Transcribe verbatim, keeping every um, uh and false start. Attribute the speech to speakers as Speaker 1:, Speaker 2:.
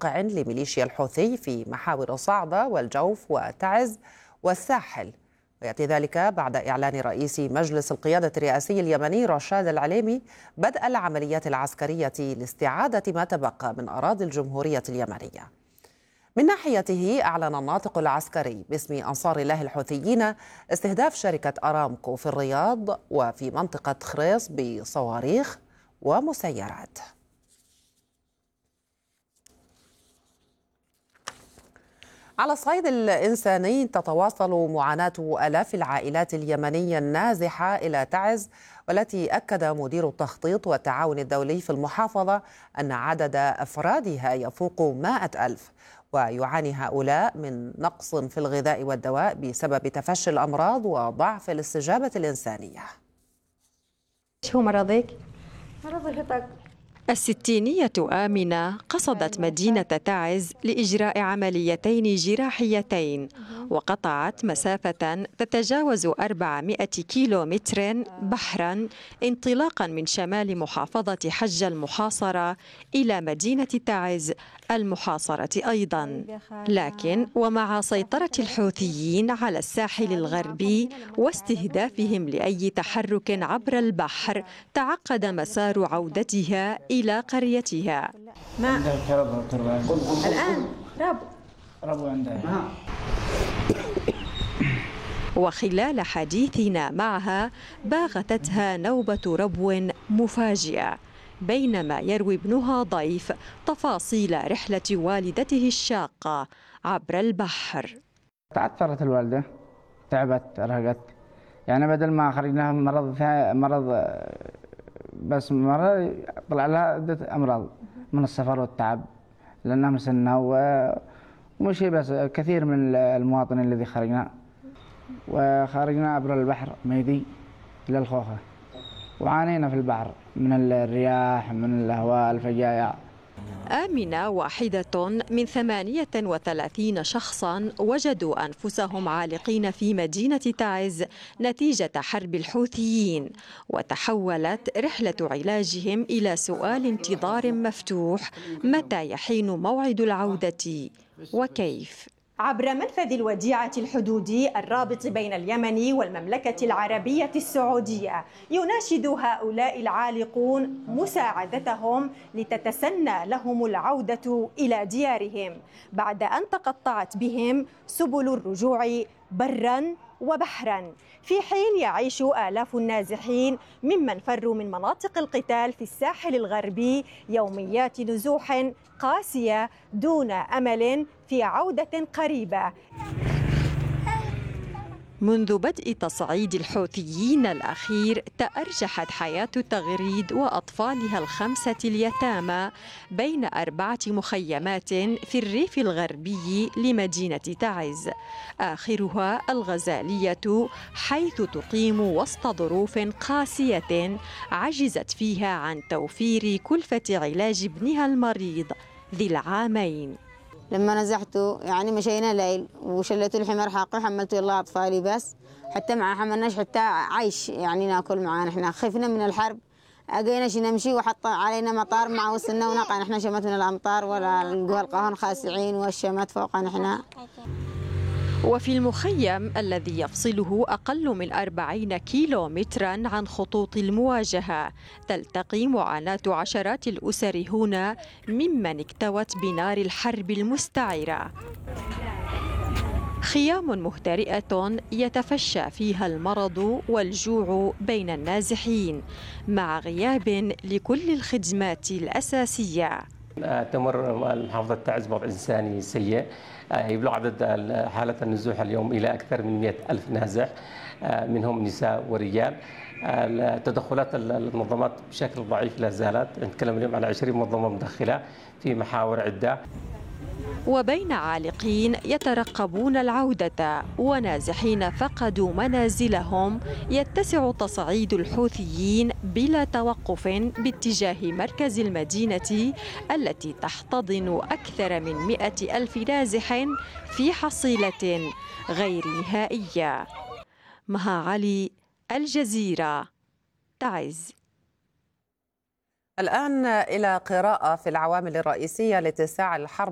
Speaker 1: موقع لميليشيا الحوثي في محاور صعدة والجوف وتعز والساحل، ويأتي ذلك بعد إعلان رئيس مجلس القيادة الرئاسي اليمني رشاد العليمي بدء العمليات العسكرية لاستعادة ما تبقى من أراضي الجمهورية اليمنية. من ناحيته أعلن الناطق العسكري باسم أنصار الله الحوثيين استهداف شركة أرامكو في الرياض وفي منطقة خريص بصواريخ ومسيرات. على الصعيد الإنساني تتواصل معاناة آلاف العائلات اليمنية النازحة إلى تعز، والتي أكد مدير التخطيط والتعاون الدولي في المحافظة أن عدد أفرادها يفوق مائة ألف، ويعاني هؤلاء من نقص في الغذاء والدواء بسبب تفشي الأمراض وضعف الاستجابة الإنسانية.
Speaker 2: شو مرضك؟ مرضي هتك. الستينية آمنة قصدت مدينة تعز لإجراء عمليتين جراحيتين، وقطعت مسافة تتجاوز أربعمائة كيلو متر بحرا انطلاقا من شمال محافظة حجة المحاصرة إلى مدينة تعز المحاصرة أيضا. لكن ومع سيطرة الحوثيين على الساحل الغربي واستهدافهم لأي تحرك عبر البحر، تعقد مسار عودتها إلى قريتها.
Speaker 3: ما الآن رب
Speaker 2: رب عندها. وخلال حديثنا معها باغتتها نوبة ربو مفاجئة بينما يروي ابنها ضيف تفاصيل رحلة والدته الشاقة عبر البحر.
Speaker 4: تعثرت الوالدة، تعبت، أرهقت، يعني بدل ما خرجناها من مرض مرض بس مرة طلع لها عدة أمراض من السفر والتعب لأنها مسنة، ومش بس كثير من المواطنين الذي خرجنا وخرجنا عبر البحر ميدي إلى الخوخة، وعانينا في البحر من الرياح، من الهواء، الفجايع.
Speaker 2: آمنة واحدة من ثمانية وثلاثين شخصا وجدوا أنفسهم عالقين في مدينة تعز نتيجة حرب الحوثيين، وتحولت رحلة علاجهم إلى سؤال انتظار مفتوح: متى يحين موعد العودة وكيف؟
Speaker 3: عبر منفذ الوديعة الحدودي الرابط بين اليمن والمملكة العربية السعودية، يناشد هؤلاء العالقون مساعدتهم لتتسنى لهم العودة إلى ديارهم بعد أن تقطعت بهم سبل الرجوع برا وبحرا، في حين يعيش آلاف النازحين ممن فروا من مناطق القتال في الساحل الغربي يوميات نزوح قاسية دون أمل في عودة قريبة.
Speaker 2: منذ بدء تصعيد الحوثيين الأخير تأرجحت حياة تغريد وأطفالها الخمسة اليتامى بين أربعة مخيمات في الريف الغربي لمدينة تعز، آخرها الغزالية، حيث تقيم وسط ظروف قاسية عجزت فيها عن توفير كلفة علاج ابنها المريض ذي العامين.
Speaker 5: لما نزحته يعني مشينا ليل وشلته الحمار حاقي وحملته الله أطفالي، بس حتى مع حملناش حتى عيش يعني ناكل معانا، احنا خفنا من الحرب، اجيناش نمشي وحط علينا مطار مع وصلنا ونقع، احنا شمت من الامطار ولا القهن خاسعين والشمت فوقنا احنا.
Speaker 2: وفي المخيم الذي يفصله أقل من أربعين كيلو مترا عن خطوط المواجهة، تلتقي معاناة عشرات الأسر هنا ممن اكتوت بنار الحرب المستعرة. خيام مهترئة يتفشى فيها المرض والجوع بين النازحين مع غياب لكل الخدمات الأساسية.
Speaker 6: تمر محافظة تعز بوضع إنساني سيء، يبلغ عدد حالة النزوح اليوم إلى أكثر من مئة ألف نازح، منهم نساء ورجال. تدخلات المنظمات بشكل ضعيف لا زالت، نتكلم اليوم على عشرين منظمة مدخلة في محاور عدة.
Speaker 2: وبين عالقين يترقبون العودة ونازحين فقدوا منازلهم، يتسع تصعيد الحوثيين بلا توقف باتجاه مركز المدينة التي تحتضن أكثر من مئة ألف نازح في حصيلة غير نهائية. مها علي، الجزيرة، تعز.
Speaker 1: الآن إلى قراءة في العوامل الرئيسية لاتساع الحرب